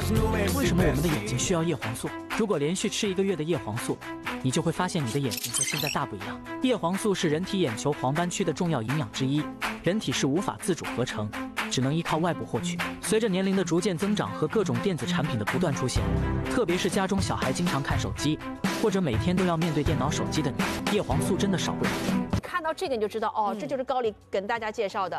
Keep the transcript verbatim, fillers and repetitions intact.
为什么我们的眼睛需要叶黄素？如果连续吃一个月的叶黄素，你就会发现你的眼睛和现在大不一样。叶黄素是人体眼球黄斑区的重要营养之一，人体是无法自主合成，只能依靠外部获取。随着年龄的逐渐增长和各种电子产品的不断出现，特别是家中小孩经常看手机，或者每天都要面对电脑、手机的你，叶黄素真的少不了。 看到这个你就知道，哦，这就是高丽跟大家介绍的